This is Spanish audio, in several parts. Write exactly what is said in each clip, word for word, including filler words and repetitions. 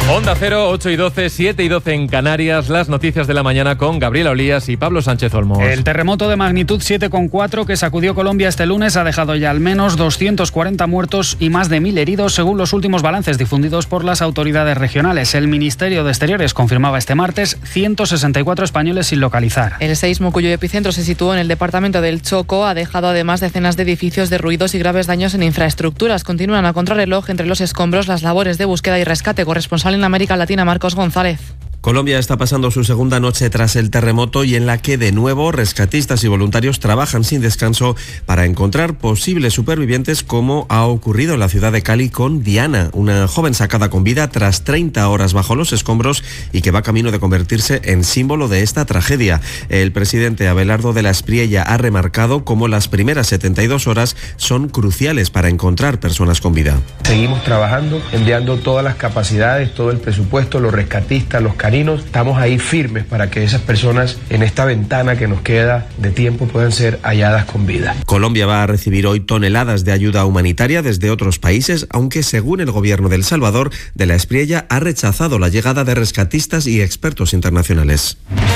Onda Cero, ocho y doce, siete y doce en Canarias. Las noticias de la mañana con Gabriela Olías y Pablo Sánchez Olmos. El terremoto de magnitud siete coma cuatro que sacudió Colombia este lunes ha dejado ya al menos doscientos cuarenta muertos y más de mil heridos, según los últimos balances difundidos por las autoridades regionales. El Ministerio de Exteriores confirmaba este martes ciento sesenta y cuatro españoles sin localizar. El seísmo, cuyo epicentro se situó en el departamento del Chocó, ha dejado además decenas de edificios derruidos y graves daños en infraestructuras. Continúan a contrarreloj entre los escombros las labores de búsqueda y rescate. Corresponsal en América Latina, Marcos González. Colombia está pasando su segunda noche tras el terremoto y en la que de nuevo rescatistas y voluntarios trabajan sin descanso para encontrar posibles supervivientes, como ha ocurrido en la ciudad de Cali con Diana, una joven sacada con vida tras treinta horas bajo los escombros y que va camino de convertirse en símbolo de esta tragedia. El presidente Abelardo de la Espriella ha remarcado cómo las primeras setenta y dos horas son cruciales para encontrar personas con vida. Seguimos trabajando, enviando todas las capacidades, todo el presupuesto, los rescatistas, los carinos. Estamos ahí firmes para que esas personas en esta ventana que nos queda de tiempo puedan ser halladas con vida. Colombia va a recibir hoy toneladas de ayuda humanitaria desde otros países, aunque según el gobierno de El Salvador, de la Espriella ha rechazado la llegada de rescatistas y expertos internacionales.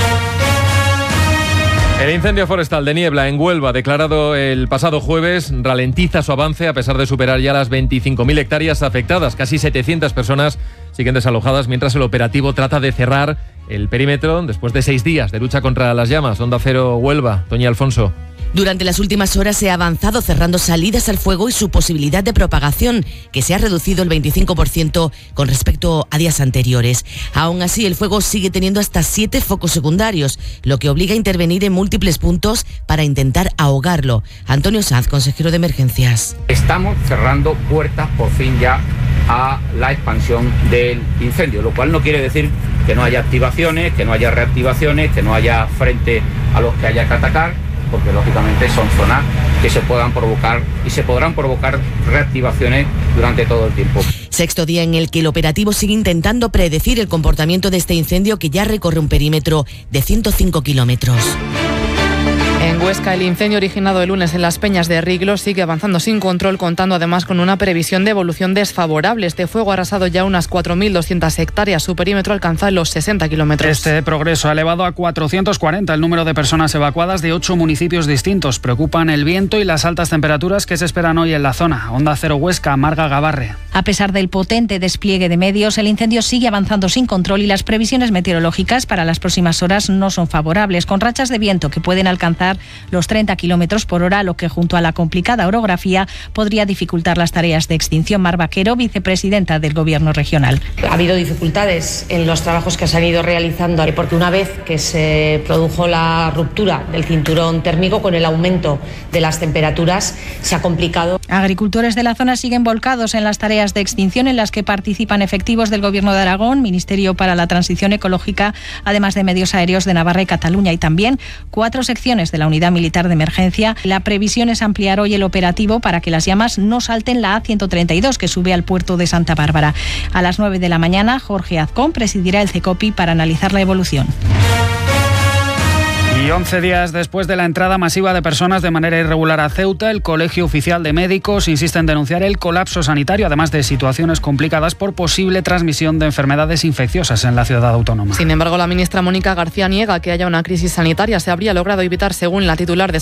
El incendio forestal de Niebla en Huelva, declarado el pasado jueves, ralentiza su avance a pesar de superar ya las veinticinco mil hectáreas afectadas. Casi setecientas personas siguen desalojadas mientras el operativo trata de cerrar el perímetro después de seis días de lucha contra las llamas. Onda Cero Huelva, Toñi Alfonso. Durante las últimas horas se ha avanzado cerrando salidas al fuego y su posibilidad de propagación, que se ha reducido el veinticinco por ciento con respecto a días anteriores. Aún así, el fuego sigue teniendo hasta siete focos secundarios, lo que obliga a intervenir en múltiples puntos para intentar ahogarlo. Antonio Sanz, consejero de Emergencias. Estamos cerrando puertas por fin ya a la expansión del incendio, lo cual no quiere decir que no haya activaciones, que no haya reactivaciones, que no haya frente a los que haya que atacar, porque lógicamente son zonas que se puedan provocar y se podrán provocar reactivaciones durante todo el tiempo. Sexto día en el que el operativo sigue intentando predecir el comportamiento de este incendio, que ya recorre un perímetro de ciento cinco kilómetros. En Huesca, el incendio originado el lunes en las Peñas de Riglos sigue avanzando sin control, contando además con una previsión de evolución desfavorable. Este fuego ha arrasado ya unas cuatro mil doscientas hectáreas, su perímetro alcanza los sesenta kilómetros. Este progreso ha elevado a cuatrocientos cuarenta el número de personas evacuadas de ocho municipios distintos. Preocupan el viento y las altas temperaturas que se esperan hoy en la zona. Onda Cero Huesca, Marga Gabarre. A pesar del potente despliegue de medios, el incendio sigue avanzando sin control y las previsiones meteorológicas para las próximas horas no son favorables, con rachas de viento que pueden alcanzar los treinta kilómetros por hora, lo que junto a la complicada orografía podría dificultar las tareas de extinción. Mar Vaquero, vicepresidenta del Gobierno regional. Ha habido dificultades en los trabajos que se han ido realizando, porque una vez que se produjo la ruptura del cinturón térmico con el aumento de las temperaturas, se ha complicado. Agricultores de la zona siguen volcados en las tareas de extinción, en las que participan efectivos del Gobierno de Aragón, Ministerio para la Transición Ecológica, además de medios aéreos de Navarra y Cataluña, y también cuatro secciones de la Unidad Militar de Emergencia. La previsión es ampliar hoy el operativo para que las llamas no salten la A ciento treinta y dos, que sube al puerto de Santa Bárbara. A las nueve de la mañana, Jorge Azcón presidirá el CECOPI para analizar la evolución. Y once días después de la entrada masiva de personas de manera irregular a Ceuta, el Colegio Oficial de Médicos insiste en denunciar el colapso sanitario, además de situaciones complicadas por posible transmisión de enfermedades infecciosas en la ciudad autónoma. Sin embargo, la ministra Mónica García niega que haya una crisis sanitaria. Se habría logrado evitar, según la titular de